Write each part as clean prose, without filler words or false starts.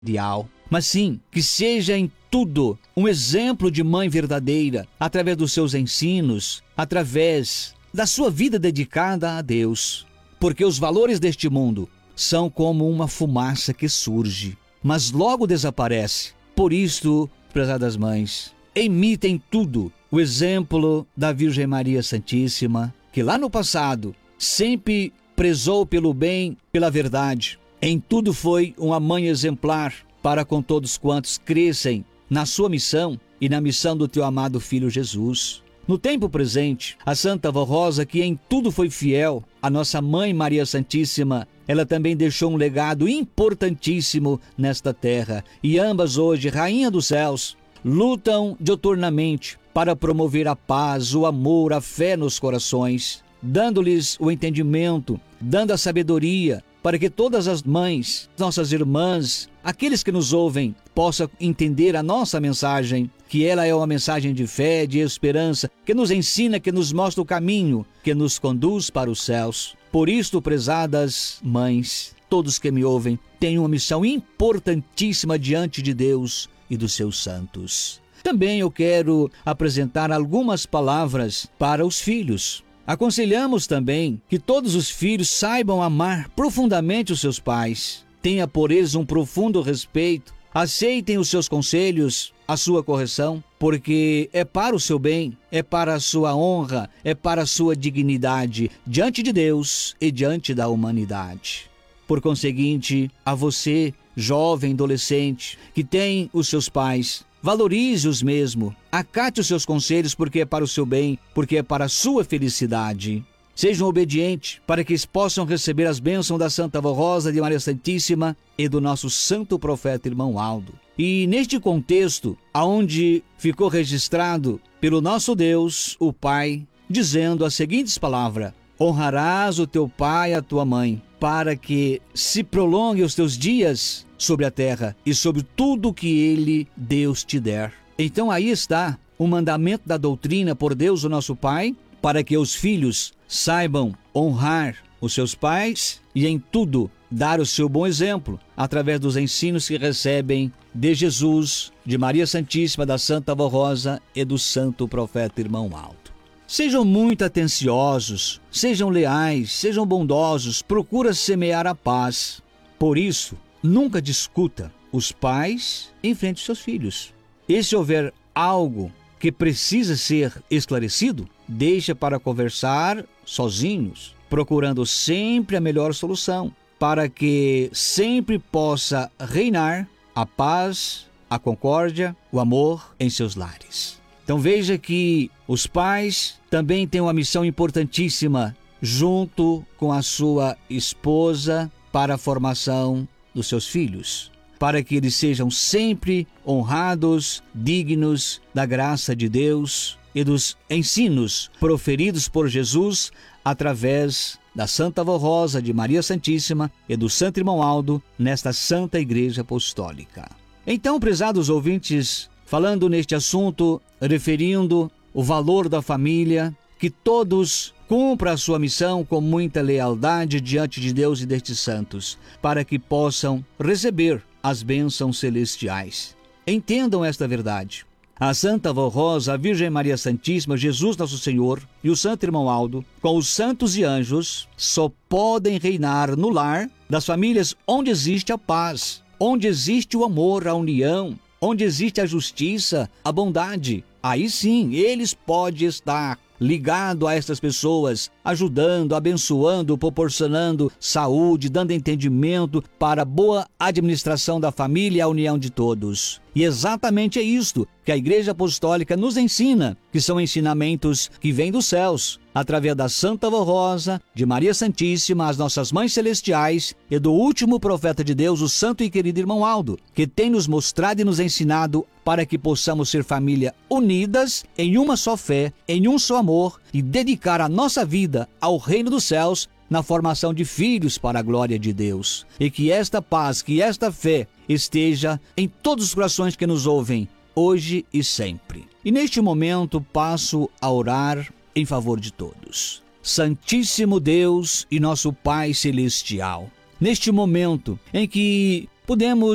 ideal, mas sim que seja em tudo um exemplo de mãe verdadeira, através dos seus ensinos, através da sua vida dedicada a Deus. Porque os valores deste mundo são como uma fumaça que surge, mas logo desaparece. Por isto, prezadas mães, imitem tudo o exemplo da Virgem Maria Santíssima, que lá no passado sempre prezou pelo bem, pela verdade. Em tudo foi uma mãe exemplar para com todos quantos crescem na sua missão e na missão do teu amado Filho Jesus. No tempo presente, a Santa Avó Rosa, que em tudo foi fiel, a nossa Mãe Maria Santíssima, ela também deixou um legado importantíssimo nesta terra. E ambas hoje, Rainha dos Céus, lutam diuturnamente para promover a paz, o amor, a fé nos corações, dando-lhes o entendimento, dando a sabedoria, para que todas as mães, nossas irmãs, aqueles que nos ouvem, possam entender a nossa mensagem, que ela é uma mensagem de fé, de esperança, que nos ensina, que nos mostra o caminho, que nos conduz para os céus. Por isto, prezadas mães, todos que me ouvem, têm uma missão importantíssima diante de Deus e dos seus santos. Também eu quero apresentar algumas palavras para os filhos. Aconselhamos também que todos os filhos saibam amar profundamente os seus pais, tenha por eles um profundo respeito, aceitem os seus conselhos, a sua correção, porque é para o seu bem, é para a sua honra, é para a sua dignidade diante de Deus e diante da humanidade. Por conseguinte, a você, jovem, adolescente, que tem os seus pais, valorize-os mesmo, acate os seus conselhos, porque é para o seu bem, porque é para a sua felicidade. Sejam obedientes para que possam receber as bênçãos da Santa Avó Rosa, de Maria Santíssima e do nosso santo profeta irmão Aldo. E neste contexto, aonde ficou registrado pelo nosso Deus, o Pai, dizendo as seguintes palavras: honrarás o teu pai e a tua mãe, para que se prolongue os teus dias sobre a terra e sobre tudo que ele, Deus, te der. Então aí está o mandamento da doutrina por Deus, o nosso Pai, para que os filhos saibam honrar os seus pais e em tudo dar o seu bom exemplo, através dos ensinos que recebem de Jesus, de Maria Santíssima, da Santa Avó Rosa e do santo profeta irmão Aldo. Sejam muito atenciosos, sejam leais, sejam bondosos, procura semear a paz. Por isso, nunca discuta os pais em frente aos seus filhos. E se houver algo que precisa ser esclarecido, deixa para conversar sozinhos, procurando sempre a melhor solução, para que sempre possa reinar a paz, a concórdia, o amor em seus lares. Então veja que os pais também têm uma missão importantíssima junto com a sua esposa para a formação dos seus filhos, para que eles sejam sempre honrados, dignos da graça de Deus e dos ensinos proferidos por Jesus através da Santa Avó Rosa, de Maria Santíssima e do Santo Irmão Aldo nesta Santa Igreja Apostólica. Então, prezados ouvintes, falando neste assunto, referindo o valor da família, que todos cumpram a sua missão com muita lealdade diante de Deus e destes santos, para que possam receber as bênçãos celestiais. Entendam esta verdade. A Santa Avó Rosa, a Virgem Maria Santíssima, Jesus Nosso Senhor e o Santo Irmão Aldo, com os santos e anjos, só podem reinar no lar das famílias onde existe a paz, onde existe o amor, a união, onde existe a justiça, a bondade. Aí sim, eles podem estar ligado a estas pessoas, ajudando, abençoando, proporcionando saúde, dando entendimento para a boa administração da família e a união de todos. E exatamente é isto que a Igreja Apostólica nos ensina, que são ensinamentos que vêm dos céus, através da Santa Avó Rosa, de Maria Santíssima, as nossas mães celestiais e do último profeta de Deus, o santo e querido irmão Aldo, que tem nos mostrado e nos ensinado para que possamos ser família unidas em uma só fé, em um só amor e dedicar a nossa vida ao reino dos céus na formação de filhos para a glória de Deus. E que esta paz, que esta fé esteja em todos os corações que nos ouvem, hoje e sempre. E neste momento passo a orar em favor de todos. Santíssimo Deus e nosso Pai Celestial, neste momento em que podemos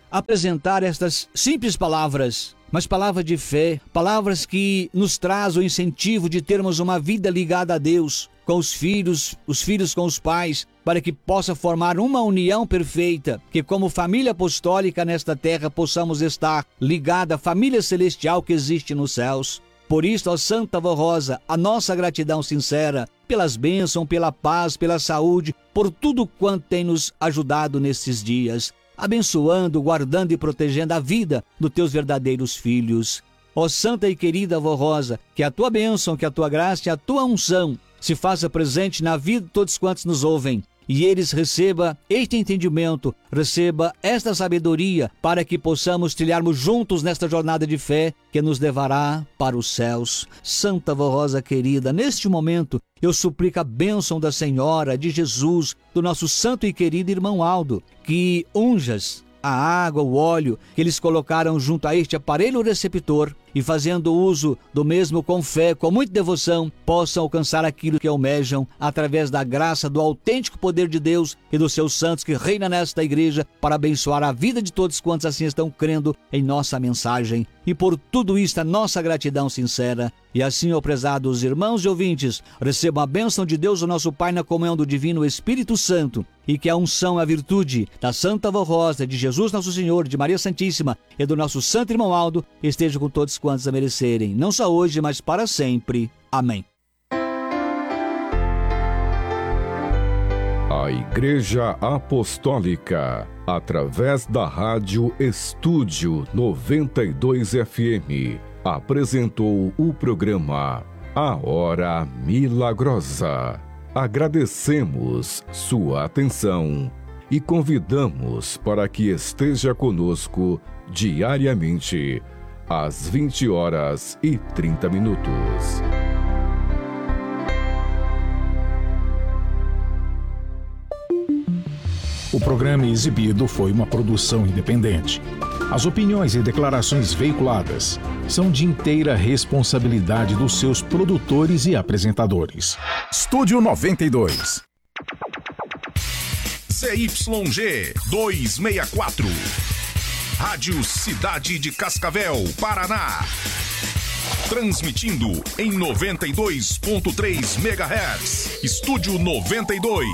apresentar estas simples palavras, mas palavras de fé, palavras que nos traz o incentivo de termos uma vida ligada a Deus, com os filhos com os pais, para que possa formar uma união perfeita, que como família apostólica nesta terra possamos estar ligada à família celestial que existe nos céus. Por isso, ó Santa Vó Rosa, a nossa gratidão sincera pelas bênçãos, pela paz, pela saúde, por tudo quanto tem nos ajudado nesses dias, abençoando, guardando e protegendo a vida dos teus verdadeiros filhos. Ó Santa e querida Vó Rosa, que a tua bênção, que a tua graça e a tua unção se faça presente na vida de todos quantos nos ouvem, e eles recebam este entendimento, receba esta sabedoria, para que possamos trilharmos juntos nesta jornada de fé que nos levará para os céus. Santa Vó Rosa querida, neste momento eu suplico a bênção da Senhora, de Jesus, do nosso santo e querido irmão Aldo, que unjas a água, o óleo que eles colocaram junto a este aparelho receptor, e fazendo uso do mesmo com fé, com muita devoção, possam alcançar aquilo que almejam através da graça, do autêntico poder de Deus e dos seus santos que reina nesta igreja, para abençoar a vida de todos quantos assim estão crendo em nossa mensagem. E por tudo isto a nossa gratidão sincera. E assim, ó prezados irmãos e ouvintes, recebam a bênção de Deus, o nosso Pai, na comunhão do Divino Espírito Santo, e que a unção, a virtude da Santa Vó Rosa, de Jesus Nosso Senhor, de Maria Santíssima e do nosso santo irmão Aldo esteja com todos quantos a merecerem, não só hoje, mas para sempre. Amém. A Igreja Apostólica, através da Rádio Estúdio 92 FM, apresentou o programa A Hora Milagrosa. Agradecemos sua atenção e convidamos para que esteja conosco diariamente, às 20h30. O programa exibido foi uma produção independente. As opiniões e declarações veiculadas são de inteira responsabilidade dos seus produtores e apresentadores. Estúdio 92. ZYG 264. Rádio Cidade de Cascavel, Paraná. Transmitindo em 92.3 MHz. Estúdio 92.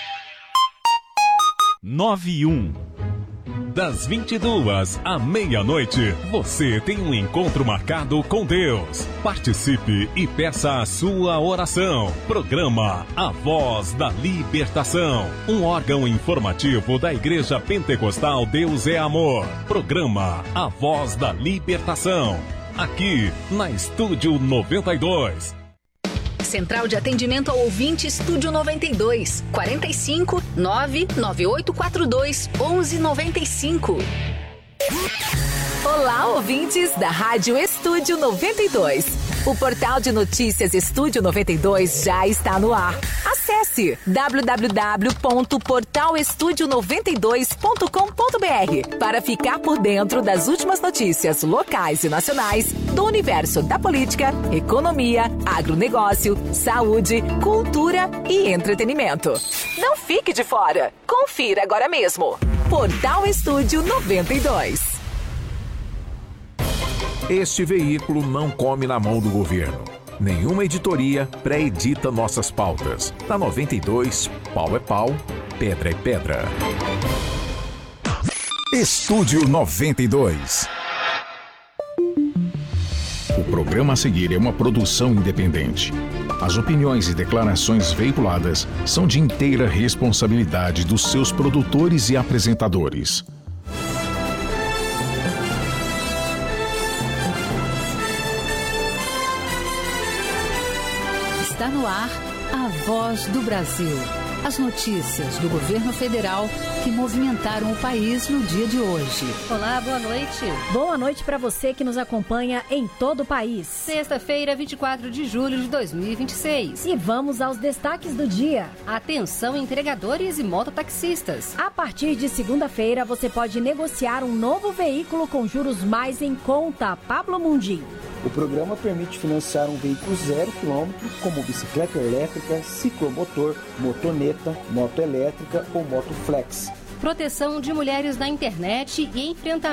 91. Das 22 à meia-noite, você tem um encontro marcado com Deus. Participe e peça a sua oração. Programa A Voz da Libertação, um órgão informativo da Igreja Pentecostal Deus é Amor. Programa A Voz da Libertação, aqui na Estúdio 92. Central de Atendimento ao Ouvinte Estúdio 92, 45 99842 1195. Olá, ouvintes da Rádio Estúdio 92. O portal de notícias Estúdio 92 já está no ar. Acesse www.portalestudio92.com.br para ficar por dentro das últimas notícias locais e nacionais do universo da política, economia, agronegócio, saúde, cultura e entretenimento. Não fique de fora. Confira agora mesmo. Portal Estúdio 92. Este veículo não come na mão do governo. Nenhuma editoria pré-edita nossas pautas. Na 92, pau é pau, pedra é pedra. Estúdio 92. O programa a seguir é uma produção independente. As opiniões e declarações veiculadas são de inteira responsabilidade dos seus produtores e apresentadores. Está no ar a Voz do Brasil. As notícias do governo federal que movimentaram o país no dia de hoje. Olá, boa noite. Boa noite para você que nos acompanha em todo o país. Sexta-feira, 24 de julho de 2026. E vamos aos destaques do dia. Atenção, entregadores e mototaxistas. A partir de segunda-feira, você pode negociar um novo veículo com juros mais em conta. Pablo Mundim. O programa permite financiar um veículo 0 km, como bicicleta elétrica, ciclomotor, motoneta, moto elétrica ou moto flex. proteção de mulheres na internet e enfrentamento